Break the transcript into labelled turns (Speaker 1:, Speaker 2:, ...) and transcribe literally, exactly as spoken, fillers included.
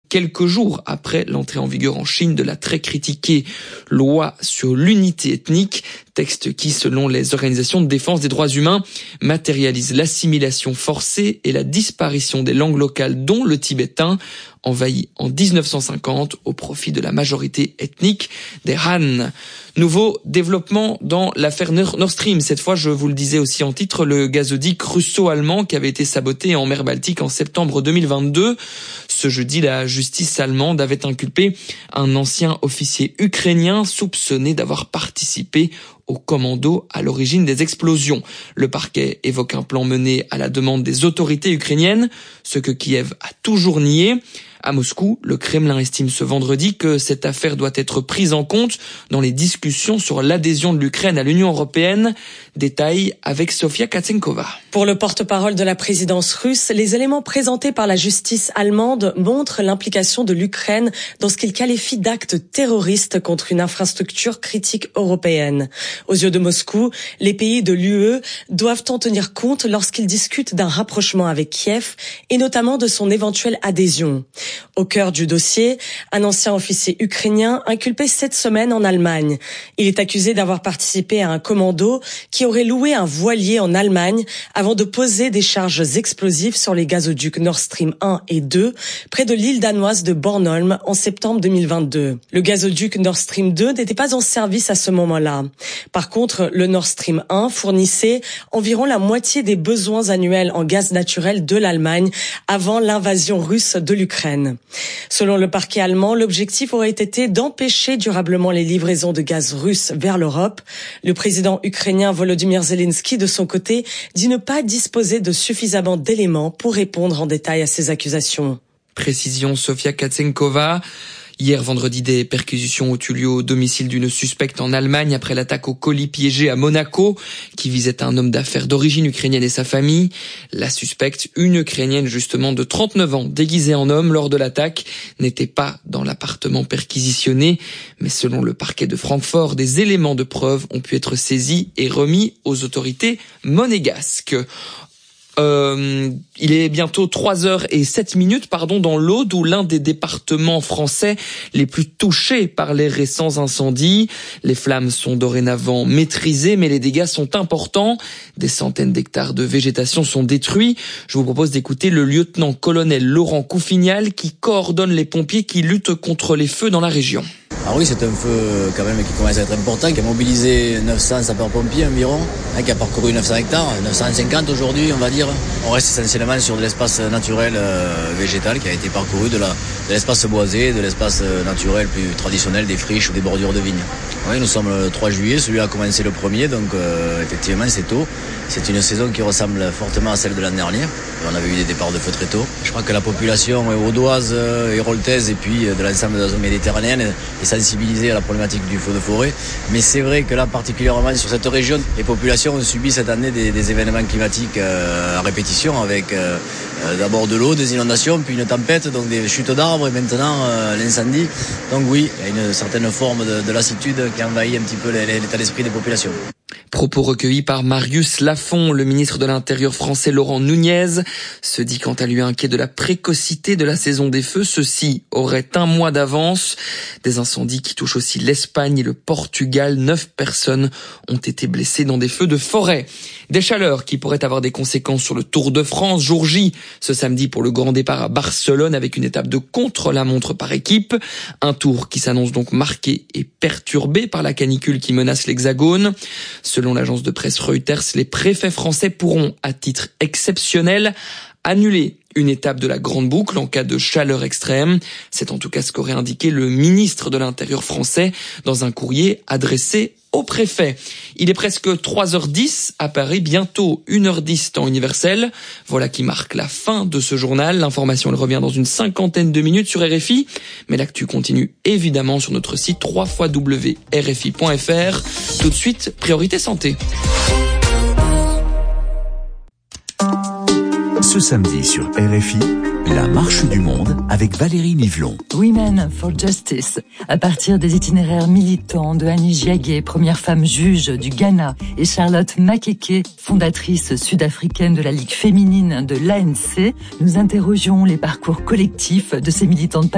Speaker 1: quelques jours après l'entrée en vigueur en Chine de la très critiquée loi sur l'unité ethnique, texte qui, selon les organisations de défense des droits humains, matérialise l'assimilation forcée et la disparition des langues locales, dont le tibétain, envahi en dix-neuf cent cinquante au profit de la majorité ethnique des Han. Nouveau développement dans l'affaire Nord Stream. Cette fois, je vous le disais aussi en titre, le gazoduc russo-allemand qui avait été saboté en mer Baltique en septembre deux mille vingt-deux. Ce jeudi, la justice allemande avait inculpé un ancien officier ukrainien soupçonné d'avoir participé au commando à l'origine des explosions. Le parquet évoque un plan mené à la demande des autorités ukrainiennes, ce que Kiev a toujours nié. À Moscou, le Kremlin estime ce vendredi que cette affaire doit être prise en compte dans les discussions sur l'adhésion de l'Ukraine à l'Union européenne. Détail avec Sofia Katsenkova.
Speaker 2: Pour le porte-parole de la présidence russe, les éléments présentés par la justice allemande montrent l'implication de l'Ukraine dans ce qu'il qualifie d'acte terroriste contre une infrastructure critique européenne. Aux yeux de Moscou, les pays de l'U E doivent en tenir compte lorsqu'ils discutent d'un rapprochement avec Kiev et notamment de son éventuelle adhésion. Au cœur du dossier, un ancien officier ukrainien inculpé cette semaine en Allemagne. Il est accusé d'avoir participé à un commando qui aurait loué un voilier en Allemagne avant de poser des charges explosives sur les gazoducs Nord Stream un et deux près de l'île danoise de Bornholm en septembre deux mille vingt-deux. Le gazoduc Nord Stream deux n'était pas en service à ce moment-là. Par contre, le Nord Stream un fournissait environ la moitié des besoins annuels en gaz naturel de l'Allemagne avant l'invasion russe de l'Ukraine. Selon le parquet allemand, l'objectif aurait été d'empêcher durablement les livraisons de gaz russe vers l'Europe. Le président ukrainien Volodymyr Zelensky, de son côté, dit ne pas disposer de suffisamment d'éléments pour répondre en détail à ces accusations.
Speaker 1: Précision Sofia Katsenkova. Hier vendredi, des perquisitions ont eu lieu au domicile d'une suspecte en Allemagne après l'attaque au colis piégé à Monaco qui visait un homme d'affaires d'origine ukrainienne et sa famille. La suspecte, une Ukrainienne justement de trente-neuf ans, déguisée en homme lors de l'attaque, n'était pas dans l'appartement perquisitionné. Mais selon le parquet de Francfort, des éléments de preuve ont pu être saisis et remis aux autorités monégasques. Euh, il est bientôt trois heures et sept minutes, pardon, dans l'Aude, où l'un des départements français les plus touchés par les récents incendies. Les flammes sont dorénavant maîtrisées, mais les dégâts sont importants. Des centaines d'hectares de végétation sont détruits. Je vous propose d'écouter le lieutenant-colonel Laurent Couffignal qui coordonne les pompiers qui luttent contre les feux dans la région.
Speaker 3: Ah oui, c'est un feu quand même qui commence à être important, qui a mobilisé neuf cents sapeurs-pompiers environ, hein, qui a parcouru neuf cents hectares, neuf cent cinquante aujourd'hui on va dire. On reste essentiellement sur de l'espace naturel euh, végétal qui a été parcouru, de, la, de l'espace boisé, de l'espace naturel plus traditionnel, des friches ou des bordures de vignes. Oui, nous sommes le trois juillet, celui-là a commencé le premier, donc euh, effectivement c'est tôt. C'est une saison qui ressemble fortement à celle de l'année dernière. On avait eu des départs de feu très tôt. Je crois que la population audoise, héroltaise et puis de l'ensemble de la zone méditerranéenne est sensibilisée à la problématique du feu de forêt. Mais c'est vrai que là, particulièrement sur cette région, les populations ont subi cette année des, des événements climatiques euh, à répétition avec euh, d'abord de l'eau, des inondations, puis une tempête, donc des chutes d'arbres et maintenant euh, l'incendie. Donc oui, il y a une certaine forme de, de lassitude qui envahit un petit peu l'état d'esprit des populations.
Speaker 1: Propos recueillis par Marius Lafont. Le ministre de l'Intérieur français Laurent Nunez se dit quant à lui inquiet de la précocité de la saison des feux. Ceux-ci auraient un mois d'avance. Des incendies qui touchent aussi l'Espagne et le Portugal. Neuf personnes ont été blessées dans des feux de forêt. Des chaleurs qui pourraient avoir des conséquences sur le Tour de France. Jour J, ce samedi pour le grand départ à Barcelone avec une étape de contre-la-montre par équipe. Un tour qui s'annonce donc marqué et perturbé par la canicule qui menace l'Hexagone. Selon l'agence de presse Reuters, les préfets français pourront, à titre exceptionnel, annuler une étape de la Grande Boucle en cas de chaleur extrême. C'est en tout cas ce qu'aurait indiqué le ministre de l'Intérieur français dans un courrier adressé au préfet. Il est presque trois heures dix à Paris, bientôt une heure dix temps universel. Voilà qui marque la fin de ce journal. L'information, elle revient dans une cinquantaine de minutes sur R F I. Mais l'actu continue évidemment sur notre site w w w point r f i point f r. Tout de suite, priorité santé.
Speaker 4: Ce samedi sur R F I, la marche du monde avec Valérie Nivelon.
Speaker 5: Women for Justice. À partir des itinéraires militants de Annie Giaguet, première femme juge du Ghana, et Charlotte Makeke, fondatrice sud-africaine de la Ligue féminine de l'A N C, nous interrogions les parcours collectifs de ces militantes